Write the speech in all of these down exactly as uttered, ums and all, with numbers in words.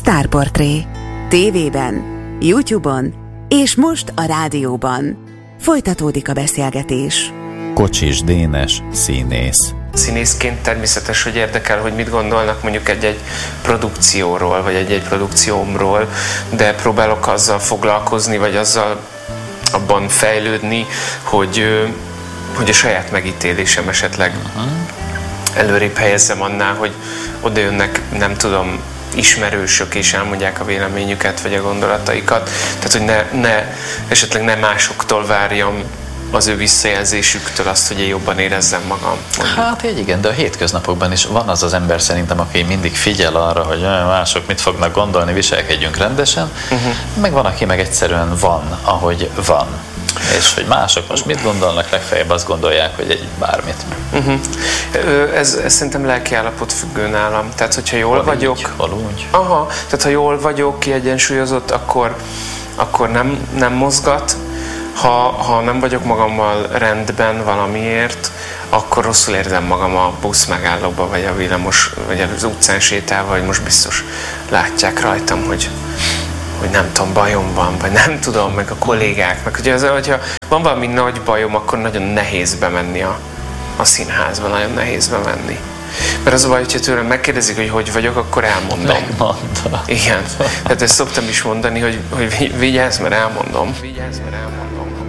Sztárportré. tévében, YouTube-on és most a rádióban. Folytatódik a beszélgetés. Kocsis Dénes színész. Színészként természetes, hogy érdekel, hogy mit gondolnak mondjuk egy-egy produkcióról, vagy egy-egy produkciómról, de próbálok azzal foglalkozni, vagy azzal abban fejlődni, hogy, hogy a saját megítélésem esetleg uh-huh. előrébb helyezzem annál, hogy oda jönnek, nem tudom, ismerősök és elmondják a véleményüket, vagy a gondolataikat. Tehát, hogy ne, ne, esetleg ne másoktól várjam az ő visszajelzésüktől azt, hogy én jobban érezzem magam. Mondjuk. Hát így igen, de a hétköznapokban is van az az ember szerintem, aki mindig figyel arra, hogy mások mit fognak gondolni, viselkedjünk rendesen, uh-huh. meg van, aki meg egyszerűen van, ahogy van. És hogy mások most mit gondolnak, legfeljebb azt gondolják, hogy egy bármit. Uh-huh. Ez, ez szerintem lelkiállapot függő nálam. Tehát, hogyha jól Val vagyok... Így, valúgy. Aha, tehát ha jól vagyok, kiegyensúlyozott, akkor, akkor nem, nem mozgat. Ha, ha nem vagyok magammal rendben valamiért, akkor rosszul érzem magam a busz megállóba, vagy a villamos, vagy az utcán sétálva, vagy most biztos látják rajtam, hogy, hogy nem tudom, bajom van, vagy nem tudom, meg a kollégák, meg ugye az, hogyha van valami nagy bajom, akkor nagyon nehéz bemenni a, a színházba, nagyon nehéz bemenni. Mert az a baj, hogyha tőlem megkérdezik, hogy hogy vagyok, akkor elmondom. Megmondta. Igen. Tehát ezt szoktam is mondani, hogy, hogy vigyázz, mert elmondom. Vigyázz, mert elmondom.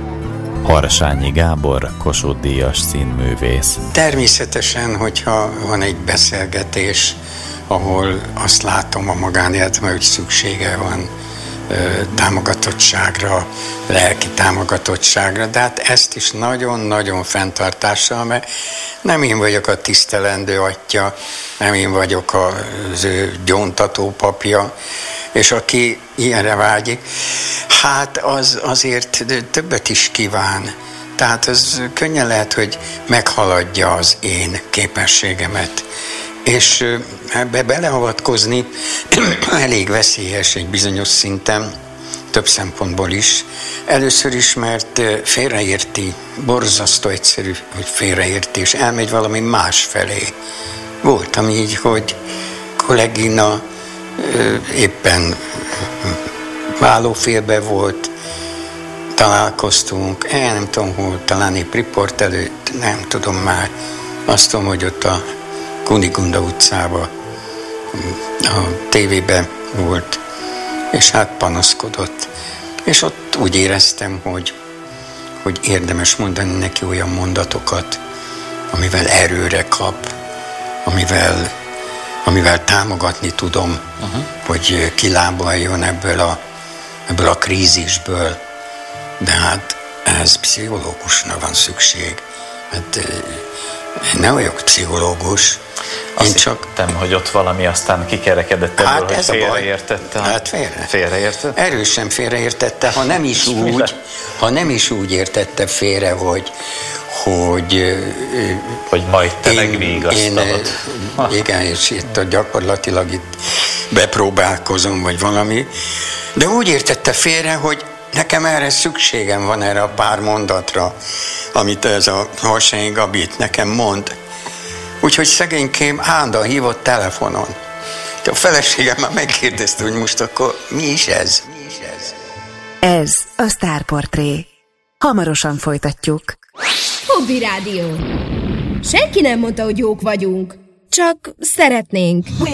Harsányi Gábor, Kossuth-díjas színművész. Természetesen, hogyha van egy beszélgetés, ahol azt látom a magánéletben, hogy szüksége van ö, támogatottságra, lelki támogatottságra, de hát ezt is nagyon-nagyon fenntartással, mert nem én vagyok a tisztelendő atya, nem én vagyok az ő gyóntató papja, és aki ilyenre vágyik, hát az azért többet is kíván. Tehát az könnyen lehet, hogy meghaladja az én képességemet. És ebbe beleavatkozni elég veszélyes egy bizonyos szinten, több szempontból is. Először is, mert félreérti, borzasztó egyszerű, hogy félreérti, és elmegy valami más felé. Voltam így, hogy kollégina éppen vállófélbe volt, találkoztunk, el nem tudom hol, talán épp riport előtt, nem tudom már, azt tudom, hogy ott a Kunigunda utcában a tévében volt, és hát panaszkodott. És ott úgy éreztem, hogy, hogy érdemes mondani neki olyan mondatokat, amivel erőre kap, amivel amivel támogatni tudom, uh-huh. hogy kilábaljon ebből a, ebből a krízisből. De hát ehhez pszichológusnak van szükség. Hát én nem vagyok pszichológus. Azt én csak... hittem, hogy ott valami aztán kikerekedett ebből, hát hogy félreértette. Hát félre. Félreértette? Erősen félreértette, ha nem is úgy, ha nem is úgy értette félre, hogy hogy, hogy majd te én, megvigasztalod. Én, igen, és itt a gyakorlatilag itt bepróbálkozom, vagy valami, de úgy értette félre, hogy nekem erre szükségem van, erre a pár mondatra, amit ez a Harsányi Gabi nekem mond. Úgyhogy szegénykém állandóan hívott telefonon. A feleségem már megkérdezte, hogy most akkor mi is ez? Mi is ez? Ez a Sztárportré. Hamarosan folytatjuk. Hobby Rádió. Senki nem mondta, hogy jók vagyunk. Csak szeretnénk.